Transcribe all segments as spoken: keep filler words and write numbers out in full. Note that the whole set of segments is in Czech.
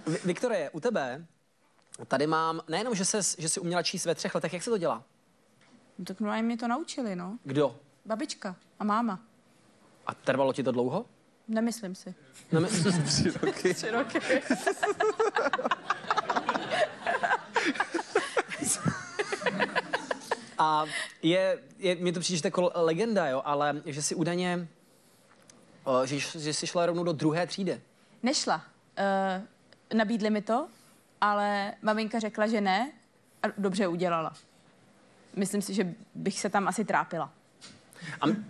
Viktorie, u tebe tady mám, nejenom, že, ses, že jsi uměla číst ve třech letech, jak se to dělá? No, tak no, mě to naučili, no. Kdo? Babička a máma. A trvalo ti to dlouho? Nemyslím si. Nemyslím Tři roky. Tři roky. A je, je, mě to přijde, že to jako legenda, jo, ale že si údajně, o, že, že jsi šla rovnou do druhé třídy. Nešla. Uh, nabídli mi to, ale maminka řekla, že ne a dobře udělala. Myslím si, že bych se tam asi trápila. A m-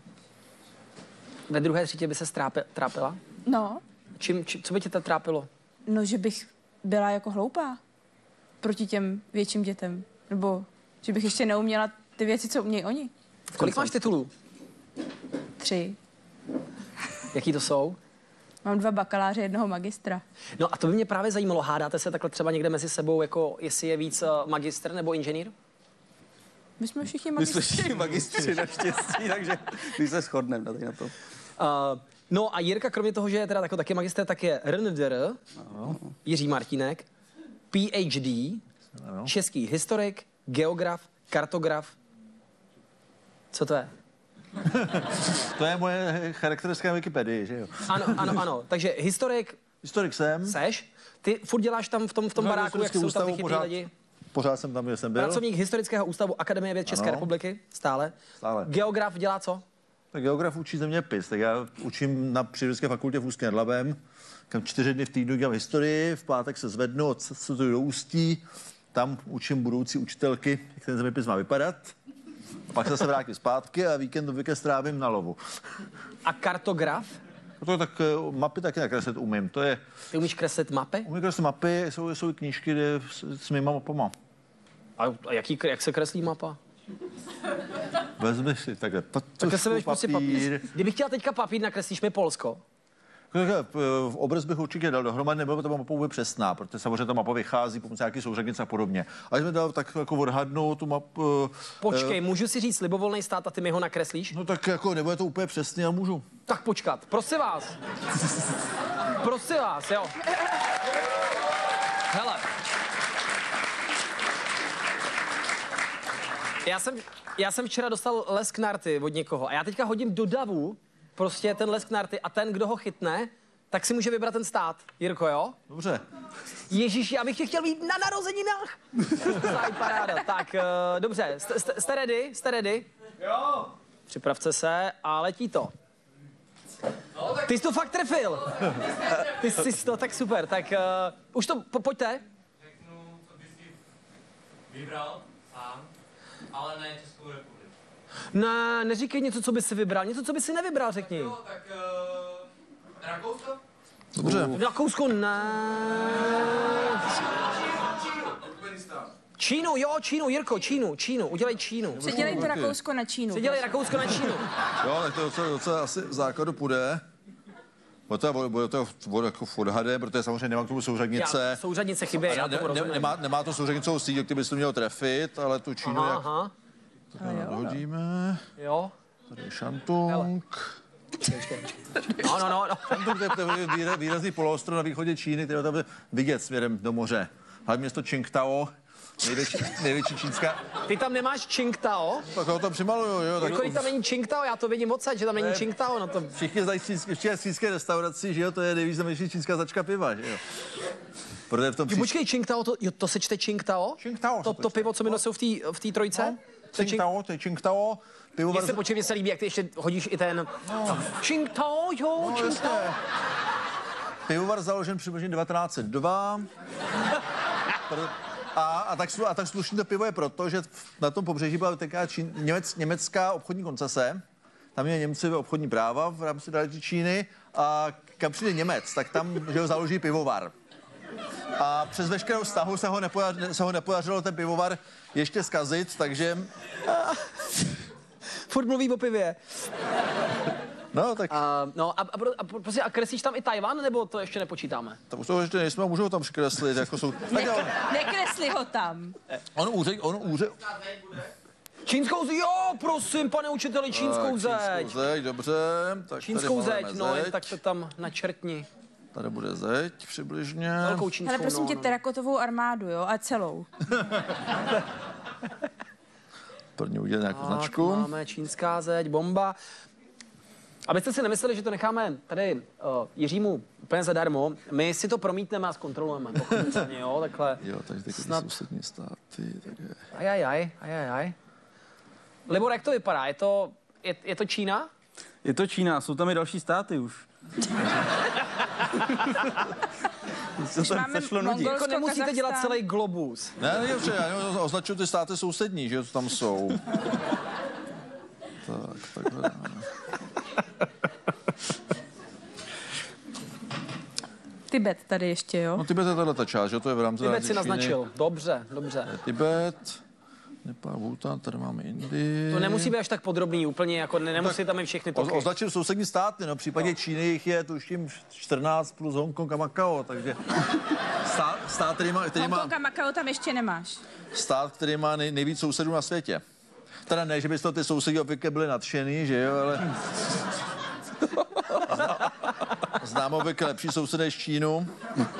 ve druhé třídě by se strápe, trápila? No, Čím, či, co by tě to trápilo? no, že bych byla jako hloupá proti těm větším dětem. Nebo že bych ještě neuměla ty věci, co umějí oni. Kolik máš titulů? Tři. Jaký to jsou? Mám dva bakaláře, jednoho magistra. No a to by mě právě zajímalo, hádáte se takhle třeba někde mezi sebou, jako jestli je víc uh, magistr nebo inženýr? My jsme všichni My magistři. jsme všichni magistři naštěstí, takže my se shodneme na, na to. Uh, no a Jirka, kromě toho, že je teda jako taky magistr, tak je R N D R, Jiří Martínek, P H D, Ano. český historik, geograf, kartograf. Co to je? To je moje charakteristika Wikipedii, že jo? Ano, ano, ano. Takže historik Historik jsem. seš, ty furt děláš tam v tom, v tom Pořád baráku, jak historický jsou tam ty ústavu, chytrý pořád- lidi. Pořád jsem tam, kde jsem byl. Pracovník Historického ústavu Akademie věd České Ano. republiky, stále. Stále. Geograf dělá co? Tak geograf učí zeměpis, tak já učím na Přírodovědecké fakultě v Ústí nad Labem, kam čtyři dny v týdnu dělám historii, v pátek se zvednu, odcestuji do Ústí, tam učím budoucí učitelky, jak ten zeměpis má vypadat. Pak se zase vrátím zpátky a víkend obvykle strávím na lovu. A kartograf? To je tak, eh, mapy taky nakreslit umím, to je, Ty umíš kreslit mapy? umím kreslit mapy, jsou, jsou i knížky kde, s, s mýma mapama. A, a jaký, jak se kreslí mapa? Vezmi si takhle Tak tušku, se vemeš prostě papír. Kdybych chtěla teďka papír, nakreslíš mi Polsko. V obraz bych určitě dal dohromady, nebyla by ta mapa úplně přesná, protože samozřejmě ta mapa vychází pomocí nějaký souřadnice a podobně. Ale jsme dal tak jako odhadnout tu mapu. Počkej, můžu si říct libovolný stát a ty mi ho nakreslíš? No tak jako nebude to úplně přesný, ale můžu. Tak počkat, prosím vás. Prosím vás, jo. Hele. Já jsem, já jsem včera dostal lesk narty od někoho a já teďka hodím do davu prostě ten lesk narty a ten, kdo ho chytne, tak si může vybrat ten stát. Jirko, jo? Dobře. Ježíš, já bych tě chtěl mít na narozeninách. Saj, paráda. Tak, uh, dobře, jste, jste, jste ready? Jste ready? Jo. Připravte se a letí to. Ty jsi to fakt trefil. Ty jsi to, tak super. Tak uh, už to, po, pojďte. Řeknu, co bys si vybral sám, ale ne Českou republiku. Ne, neříkej něco, co by si vybral. Něco, co by si nevybral, řekni. Jo, tak uh, Rakousko? Dobře. Rakousko, ne. Afganistán. Čínu, jo, Čínu, Jirko, Čínu, Čínu, udělej Čínu. Předělejte Rakousko na Čínu. Předělej Rakousko na Čínu. Jo, tak to docela, docela asi v základu půjde. Bude to, bude to bude jako v odhadem, protože samozřejmě nemá k tomu souřadnice. Já, souřadnice chybě, já ne, tomu ne, rozumím. nemá, nemá to souřadnicovou síť, jak ty bys to měl trefit, ale tu Čínu, Aha, jak aha, hodíme. jo. Tady je Šantung. No, no, no, no. Šantung, to je- to je výra- výrazný poloostrov na východě Číny, který tam je vidět směrem do moře. Hlavně město Čingtao, největší, největší čínská. Ty tam nemáš Čingtao? Tak ho tam přimaluju, jo. Tak Kolik tam není Čingtao? Já to vidím odsaď, že tam není Čingtao, no to... všichni znají čínské, v čínské restauraci, že jo, to je nejvýznamnější čínská začka piva, že jo. Protože v tom Jo, příš- počkej, Čingtao, to, jo, to se čte Čingtao? Čingtao se To, to to čte. pivo, co mi nosou v té v té trojce? No, To je Čing- Čingtao, to je Čingtao. Pivovar... Mně se počkej, mně se líbí, jak ty ještě hodíš i ten... Čingtao, jo, No, Čingtao. jasně. Pivovar založen přibližně devatenáct set dva. Pr- A, a, tak, slu- a tak slušný to pivo je proto, že v- na tom pobřeží byla tenkrát Čín, Němec, německá obchodní koncese. Tam měli Němci obchodní práva v rámci další Číny a kam přijde Němec, tak tam že ho založí pivovar. A přes veškerou snahu se ho, nepodařilo, se ho nepodařilo ten pivovar ještě zkazit, takže... Furt mluví o pivě. No, tak Uh, no a, a, pro- a, pro- prostě, a kreslíš tam i Tajvan, nebo to ještě nepočítáme? tam už toho ještě nejsme, můžou ho tam přikreslit, jako jsou... Tak jo, Nekresli ho tam. on úře, on úře... Čínskou zeď, jo, prosím, pane učiteli, čínskou Tak, zeď. Čínskou zeď, dobře. Tak Čínskou tady zeď, máme no, zeď. jen tak to tam načrtni. Tady bude zeď přibližně. Velkou čínskou. Ale prosím no, tě, no. terakotovou armádu, jo, a celou. První udělat nějakou Tak, značku. máme čínská zeď, bomba. Abyste si nemysleli, že to necháme tady uh, Jiřímu úplně zadarmo, my si to promítneme a zkontrolujeme. Pochopitelně, jo, takhle. Jo, takže ty Snad- sousední státy. Takže... Ajajaj, ajajaj. Libor, jak to vypadá? Je to, je, je to Čína? Je to Čína, jsou tam i další státy už. Co Když tam máme sešlo nudí? Mongolsko, Jako nemusíte Kazachstán. dělat celý globus. Ne, ne, dobře, já jenom označuju ty státy sousední, že tam jsou. Tak, takhle dáme. Tibet tady ještě, jo? No Tibet je tato část, že to je v rámci Tibet si Číny. naznačil. Dobře, dobře. Tibet, Nepál, Bhútán, tady máme Indii. To nemusí být až tak podrobný, úplně jako ne, nemusí tam mít všechny O, toky. označil sousední státy, no v případě no. Číny jich je tuším čtrnáct plus Hongkong a Makao, takže stát, stát, který má, který má, Hongkong a Makao tam ještě nemáš. stát, který má nej, nejvíc sousedů na světě. Teda ne, že by z toho ty sousedí obvykle byli nadšený, že jo, ale znám obvykle lepší sousedé z Čínu.